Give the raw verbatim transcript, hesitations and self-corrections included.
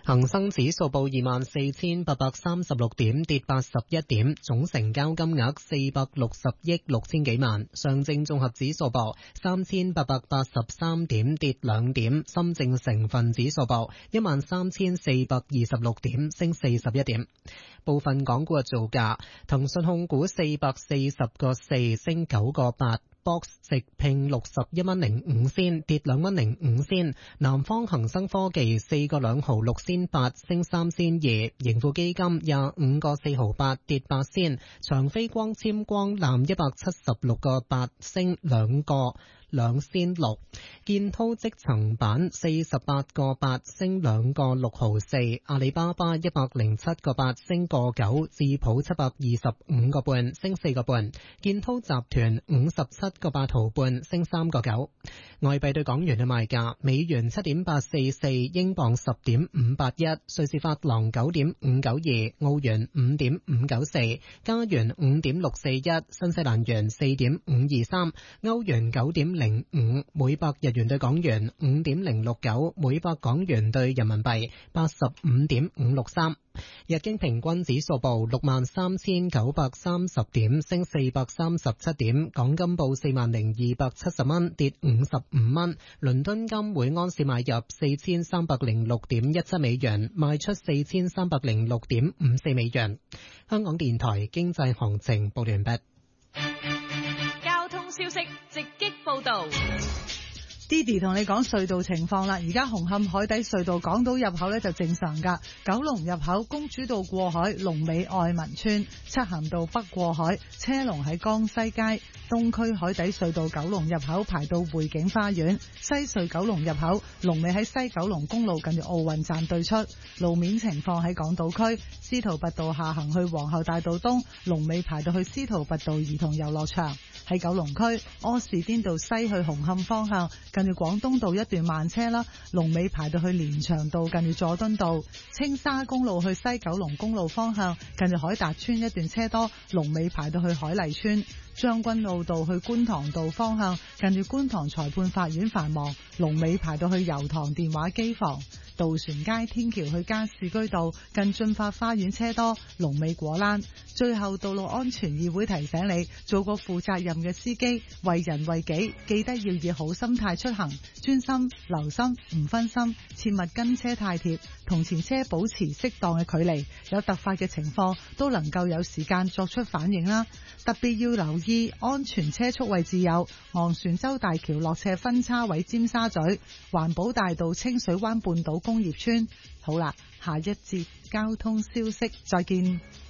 恒生指數報二萬四千八百三十六點，跌八十一點，總成交金額四百六十億六千幾萬。上證綜合指數報三千八百八十三點，跌兩點。深證成分指數報一萬三千四百二十六點，升四十一點。部分港股嘅造價，騰訊控股四百四十個四，升九個八。Box 直拼六十一蚊零五仙，跌兩蚊零五仙。南方恒生科技四個兩毫六仙八，升三仙二。盈富基金廿五個四毫八，跌八仙。長飛光纖光纜一百七十六個八，升兩個兩仙六。建滔積層板四十八個八，升兩個六毫四。阿里巴巴一百零七個八，升個九。智普七百二十五個半，升四個半。建滔集團五十七個八毫半，升三個九。外幣對港元嘅賣價：美元七點八四四，英鎊十點五八一，瑞士法郎九點五九二，澳元五點五九四，加元五點六四一，新西蘭元四點五二三，歐元九點零五，每百日元對港元五點零六九，每百港元對人民幣八十五點五六三。日經平均指數報六萬三千九百三十點，升四百三十七點。港金報四萬零二百七十蚊，跌五十五蚊。倫敦金每盎司買入四千三百零六點一七美元，賣出四千三百零六點五四美元。香港電台經濟行情報完畢。 交通消息直擊報道。 Didi 同你講隧道情況啦，而家紅磡海底隧道港島入口咧就正常噶，九龍入口公主道過海，龍尾愛民村，漆咸道北過海，車龍喺江西街，東區海底隧道九龍入口排到匯景花園，西隧九龍入口龍尾喺西九龍公路近住奧運站對出。路面情況喺港島區，司徒拔道下行去皇后大道東，龍尾排到去司徒拔道兒童遊樂場。喺九龍區柯士甸道西去紅磡方向，近住廣東道一段慢車啦，龍尾排到去連翔道近住佐敦道。青沙公路去西九龍公路方向，近住海達村一段車多，龍尾排到去海麗村。將軍澳道去觀塘道方向，近住觀塘裁判法院繁忙，龍尾排到去油塘電話機房。渡船街天橋去加士居道近駿發花園車多，龍尾果欄。最後，道路安全議會提醒你，做個負責任嘅司機，為人為己，記得要以好心態出行，專心留心唔分心，切勿跟車太貼，同前車保持適當嘅距離，有突發嘅情況都能夠有時間作出反應啦。特別要留意安全車速位置有昂船洲大橋落斜分叉位尖沙咀、環保大道清水灣半島工業村。好啦，下一節交通消息再見。